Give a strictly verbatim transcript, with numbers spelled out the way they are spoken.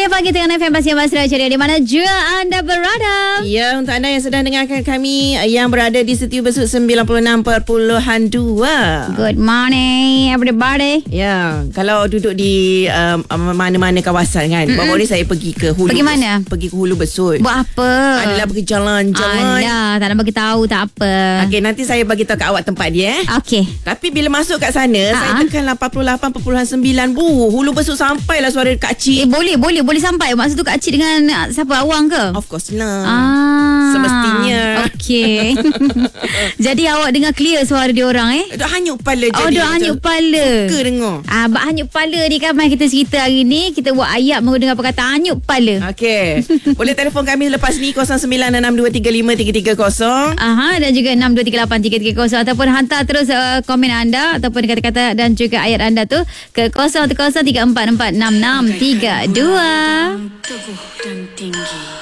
Pagi dengan F M Pasir Basra Ceria di mana jua anda berada. Ya, untuk anda yang sedang dengarkan kami yang berada di Setiu Besut sembilan puluh enam perpuluhan dua. Good morning everybody. Ya, kalau duduk di um, mana-mana kawasan kan. Mm-hmm. Baru ni saya pergi ke Hulu. Pergi mana? Pergi ke Hulu Besut. Buat apa? Adalah pergi jalan-jalan. Alah, tak nak bagi tahu tak apa. Okey, nanti saya bagi tahu kat awak tempat dia eh. Okey. Tapi bila masuk kat sana, Ha-ha. saya tekan lapan puluh lapan perpuluhan sembilan. Bu, Hulu Besut sampailah suara Kak Cik. Eh boleh boleh boleh sampai. Maksud tu Kak Cik dengan uh, siapa, Awang ke? Of course lah. Ah, semestinya. Okey. Jadi awak dengar clear suara dia orang eh? Dah hanyut kepala jadi. Oh, dah hanyut kepala. Suka dengar. Ah, bak hanyut kepala ni kan mai kita cerita hari ni, kita buat ayat menggunakan perkataan hanyut kepala. Okey. Boleh telefon kami lepas ni kosong sembilan enam dua tiga lima tiga tiga kosong. Aha, dan juga enam dua tiga lapan tiga tiga kosong ataupun hantar terus uh, komen anda ataupun kata-kata dan juga ayat anda tu ke kosong satu kosong tiga empat empat enam enam tiga dua. Teguh dan tinggi.